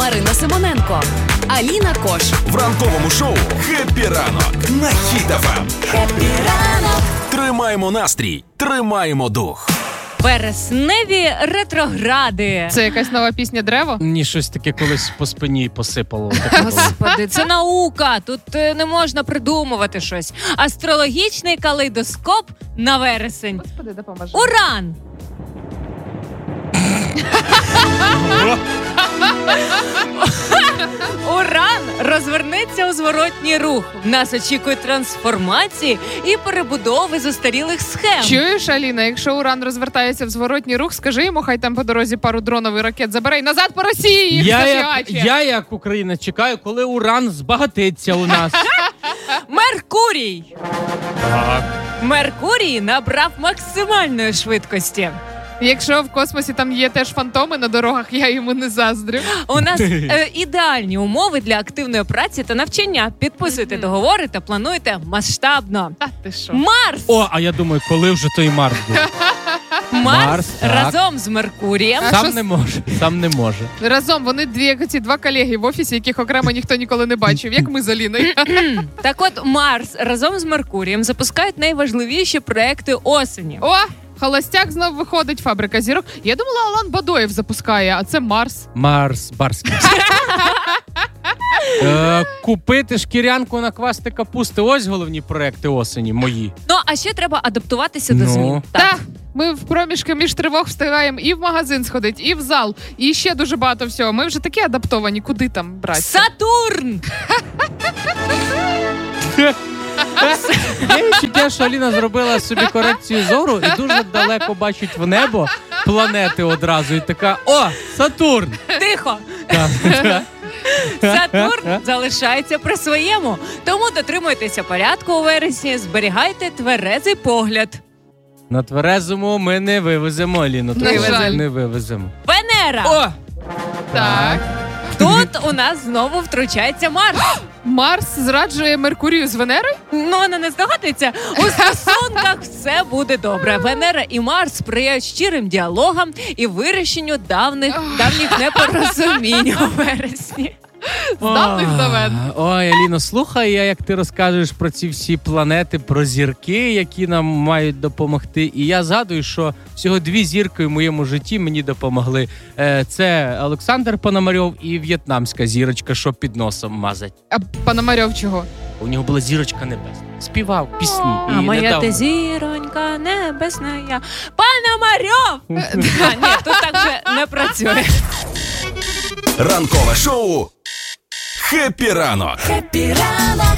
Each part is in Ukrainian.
Марина Симоненко, Аліна Кош. В ранковому шоу «Хеппі ранок» на Хіт ФМ. Хеппі ранок. Тримаємо настрій, тримаємо дух. Вересневі ретрогради. Це якась нова пісня «Древо»? Ні, щось таке колись по спині посипало. Господи, це наука. Тут не можна придумувати щось. Астрологічний калейдоскоп на вересень. Господи, допоможи. Уран! Уран розвернеться у зворотній рух. Нас очікують трансформації і перебудови застарілих схем. Чуєш, Аліна, якщо Уран розвертається в зворотній рух, скажи йому, хай там по дорозі пару дронів і ракет забере і назад по Росії їх зафігачує. Я як Україна чекаю, коли Уран збагатиться у нас. Меркурій! Так. Меркурій набрав максимальної швидкості. Якщо в космосі там є теж фантоми на дорогах, я йому не заздрю. У нас ідеальні умови для активної праці та навчання. Підписуйте договори та плануйте масштабно. А ти що? Марс! О, а я думаю, коли вже той Марс буде? Марс так. разом з Меркурієм. Сам не може. Разом вони ці два колеги в офісі, яких окремо ніхто ніколи не бачив, як ми з Аліною. Так от, Марс разом з Меркурієм запускають найважливіші проекти осені. О, Холостяк знов виходить, Фабрика зірок. Я думала, Алан Бадоєв запускає, а це Марс. Марс, Барський. Купити шкірянку, накласти капусти. Ось головні проекти осені мої. Ну, а ще треба адаптуватися до змін. Так. Ми в проміжки між тривог встигаємо і в магазин сходити, і в зал, і ще дуже багато всього. Ми вже такі адаптовані, куди там брати? Сатурн! Я відчуття, що Аліна зробила собі корекцію зору і дуже далеко бачить в небо планети одразу. І така, о, Сатурн! Тихо! Сатурн залишається при своєму. Тому дотримуйтеся порядку у вересні, зберігайте тверезий погляд. На тверезому ми не вивеземо, Аліну. Не вивеземо. Венера! О! Так. Тут у нас знову втручається Марс. Марс зраджує Меркурію з Венерою? Ну, вона не здогадується. У стосунках все буде добре. Венера і Марс сприяють щирим діалогам і вирішенню давніх непорозумінь у вересні. З давних давен. Ой, Аліно, слухай, як ти розказуєш про ці всі планети, про зірки, які нам мають допомогти. І я згадую, що всього 2 зірки в моєму житті мені допомогли. Це Олександр Пономарьов і в'єтнамська зірочка, що під носом мазать. А Пономарьов чого? У нього була зірочка небесна. Співав пісні. А моя ти зіронька небесна я. Пономарьов! Ні, тут так вже не працює. Ранкове шоу «Хеппі ранок». Хеппі ранок.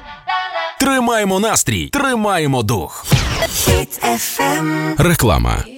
Тримаємо настрій, тримаємо дух. Хіт ФМ. Реклама.